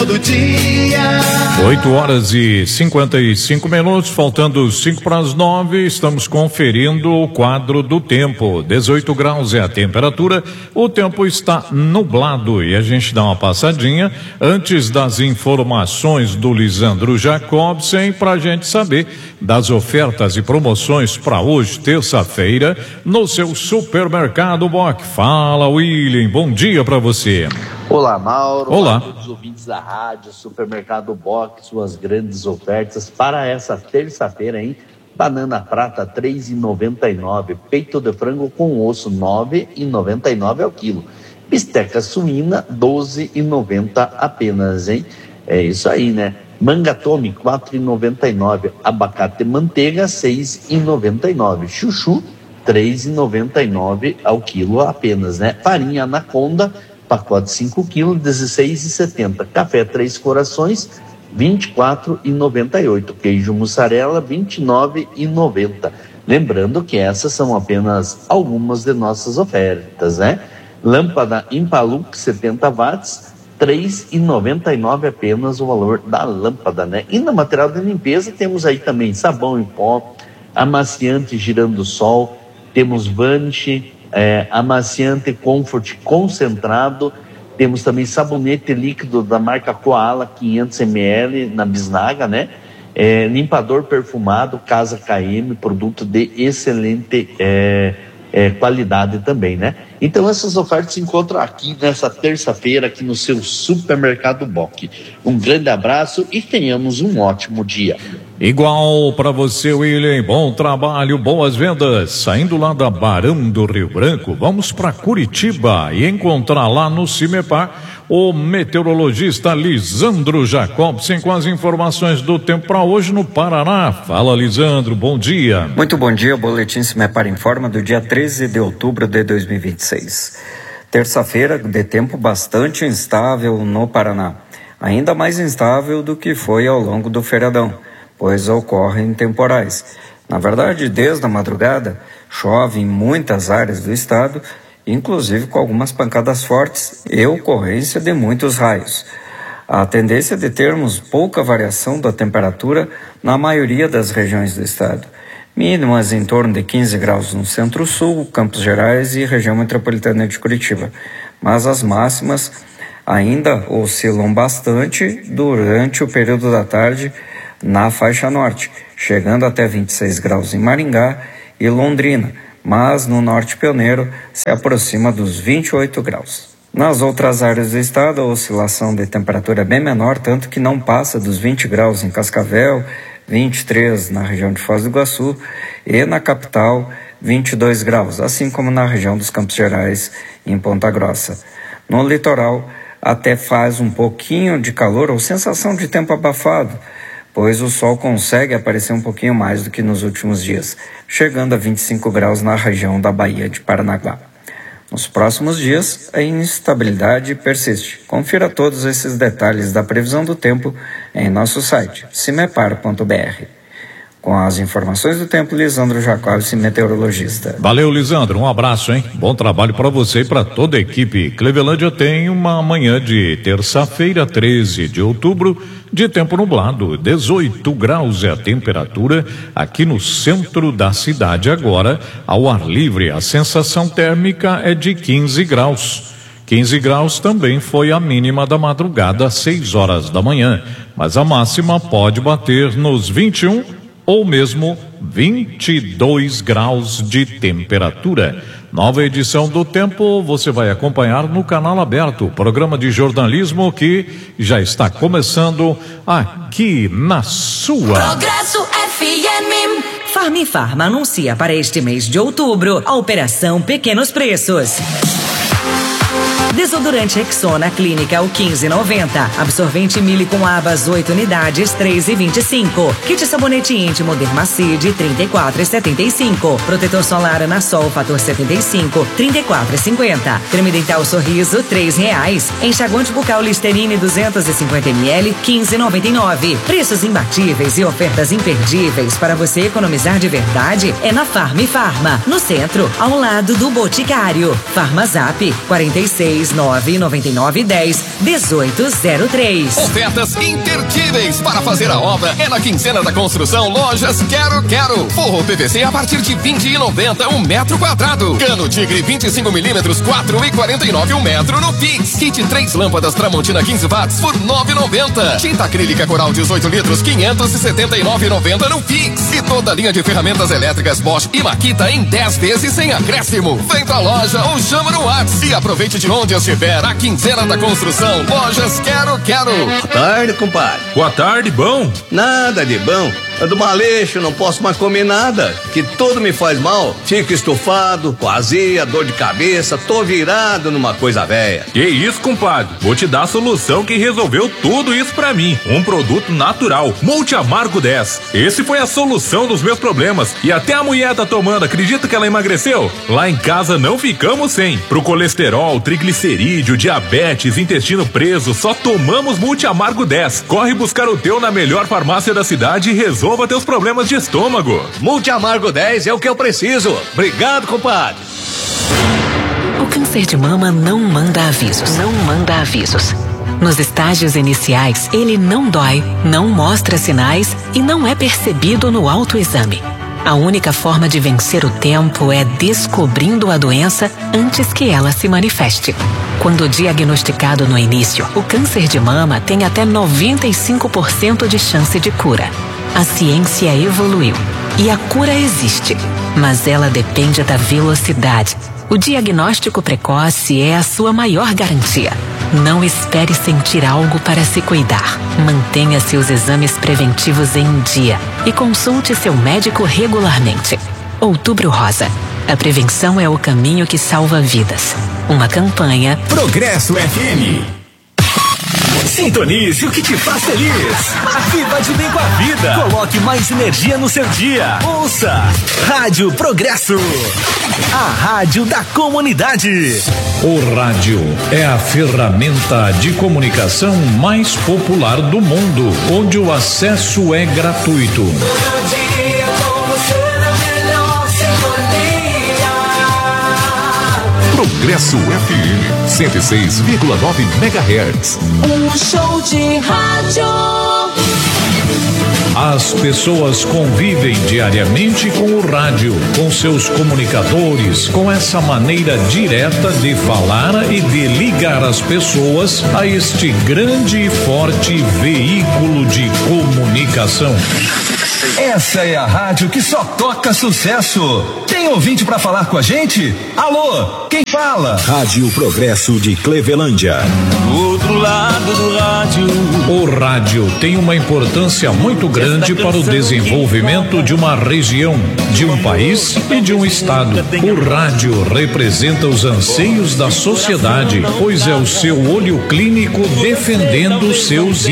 todo dia. 8h55, faltando 8:55, estamos conferindo o quadro do tempo. 18 graus é a temperatura, o tempo está nublado e a gente dá uma passadinha antes das informações do Lisandro Jacobsen para a gente saber das ofertas e promoções para hoje, terça-feira, no seu supermercado Bock. Fala, William, bom dia para você. Olá, Mauro. Olá. Olá a todos os ouvintes da rádio, Supermercado Bock, suas grandes ofertas para essa terça-feira, hein? Banana prata, R$ 3,99. Peito de frango com osso, R$ 9,99 ao quilo. Bisteca suína, R$ 12,90 apenas, hein? É isso aí, né? Manga tome, R$ 4,99. Abacate manteiga, R$ 6,99. Chuchu, R$ 3,99 ao quilo apenas, né? Farinha Anaconda, pacote 5 quilos, R$ 16,70. Café Três Corações, R$ 24,98. Queijo mussarela, R$ 29,90. Lembrando que essas são apenas algumas de nossas ofertas, né? Lâmpada Impalux 70 watts, R$ 3,99 apenas o valor da lâmpada, né? E no material de limpeza temos aí também sabão em pó, amaciante Girandosol, temos Vanish, amaciante Comfort concentrado, temos também sabonete líquido da marca Koala, 500 ml na bisnaga, né? Limpador perfumado Casa KM, produto de excelente qualidade também, né? Então essas ofertas se encontram aqui nessa terça-feira aqui no seu Supermercado Bock. Um grande abraço e tenhamos um ótimo dia. Igual para você, William, bom trabalho, boas vendas. Saindo lá da Barão do Rio Branco, vamos para Curitiba e encontrar lá no Cimepar o meteorologista Lisandro Jacobsen com as informações do tempo para hoje no Paraná. Fala, Lisandro, bom dia. Muito bom dia, o Boletim Cimepar informa do dia 13 de outubro de 2026. Terça-feira de tempo bastante instável no Paraná, ainda mais instável do que foi ao longo do feriadão, pois ocorrem temporais. Na verdade, desde a madrugada, chove em muitas áreas do estado, inclusive com algumas pancadas fortes e ocorrência de muitos raios. A tendência é de termos pouca variação da temperatura na maioria das regiões do estado. Mínimas em torno de 15 graus no Centro-Sul, Campos Gerais e região metropolitana de Curitiba. Mas as máximas ainda oscilam bastante durante o período da tarde na faixa norte, chegando até 26 graus em Maringá e Londrina, mas no norte pioneiro se aproxima dos 28 graus. Nas outras áreas do estado, a oscilação de temperatura é bem menor, tanto que não passa dos 20 graus em Cascavel, 23 na região de Foz do Iguaçu e na capital 22 graus, assim como na região dos Campos Gerais em Ponta Grossa. No litoral até faz um pouquinho de calor ou sensação de tempo abafado, pois o sol consegue aparecer um pouquinho mais do que nos últimos dias, chegando a 25 graus na região da Baía de Paranaguá. Nos próximos dias, a instabilidade persiste. Confira todos esses detalhes da previsão do tempo em nosso site, cimepar.br. Com as informações do tempo, Lisandro Jacobsen, meteorologista. Valeu, Lisandro, um abraço, hein? Bom trabalho para você e para toda a equipe. Clevelândia tem uma manhã de terça-feira, 13 de outubro, de tempo nublado, 18 graus é a temperatura aqui no centro da cidade agora, ao ar livre. A sensação térmica é de 15 graus. 15 graus também foi a mínima da madrugada, às 6 horas da manhã, mas a máxima pode bater nos 21 ou mesmo 22 graus de temperatura. Nova edição do Tempo você vai acompanhar no canal aberto, programa de jornalismo que já está começando aqui na sua Progresso FM. Farm e Farma anuncia para este mês de outubro a Operação Pequenos Preços. Desodorante Rexona Clínica, o 15,90. Absorvente Mille com abas, 8 unidades, 3,25. Kit sabonete íntimo Dermacide, 34,75. Protetor solar Anasol, fator 75, 34,50. Creme dental Sorriso, R$3. Enxaguante bucal Listerine 250 ml, 15,99. Preços imbatíveis e ofertas imperdíveis para você economizar de verdade é na Farm e Farma, no centro, ao lado do Boticário. Farmazap 46 36-999-10-1803. Ofertas imperdíveis para fazer a obra é na Quinzena da Construção Lojas Quero. Forro PVC a partir de R$20,90 um metro quadrado. Cano Tigre 25 milímetros, R$4,49 um metro no Pix. Kit 3 lâmpadas Tramontina 15 watts por R$9,90. Tinta acrílica Coral 18 litros, R$579,90 no Pix. E toda a linha de ferramentas elétricas Bosch e Makita em 10 vezes sem acréscimo. Vem pra loja ou chama no WhatsApp e aproveite de onde estiver a Quinzena da Construção Lojas Quero. Boa tarde, compadre. Boa tarde, bom? Nada de bom. Ando maleixo, não posso mais comer nada, que tudo me faz mal. Fico estufado, com azia, dor de cabeça, tô virado numa coisa velha. Que isso, compadre? Vou te dar a solução que resolveu tudo isso pra mim. Um produto natural, Multiamargo 10. Esse foi a solução dos meus problemas. E até a mulher tá tomando, acredita que ela emagreceu? Lá em casa não ficamos sem. Pro colesterol, triglicerídeo, diabetes, intestino preso, só tomamos Multiamargo 10. Corre buscar o teu na melhor farmácia da cidade e resolva teus problemas de estômago. Multiamargo 10 é o que eu preciso. Obrigado, compadre. O câncer de mama não manda avisos. Nos estágios iniciais, ele não dói, não mostra sinais e não é percebido no autoexame. A única forma de vencer o tempo é descobrindo a doença antes que ela se manifeste. Quando diagnosticado no início, o câncer de mama tem até 95% de chance de cura. A ciência evoluiu e a cura existe, mas ela depende da velocidade. O diagnóstico precoce é a sua maior garantia. Não espere sentir algo para se cuidar. Mantenha seus exames preventivos em dia e consulte seu médico regularmente. Outubro Rosa. A prevenção é o caminho que salva vidas. Uma campanha Progresso FM. Sintonize o que te faz feliz. Viva de bem com a vida. Coloque mais energia no seu dia. Ouça Rádio Progresso, a rádio da comunidade. O rádio é a ferramenta de comunicação mais popular do mundo, onde o acesso é gratuito. Progresso FM 106,9 MHz. Um show de rádio. As pessoas convivem diariamente com o rádio, com seus comunicadores, com essa maneira direta de falar e de ligar as pessoas a este grande e forte veículo de comunicação. Essa é a rádio que só toca sucesso. Tem ouvinte pra falar com a gente? Alô, quem fala? Rádio Progresso de Clevelândia. Do outro lado do rádio. O rádio tem uma importância muito grande para o desenvolvimento de uma região, de um país e de um estado. O rádio representa os anseios da sociedade, pois é o seu olho clínico defendendo seus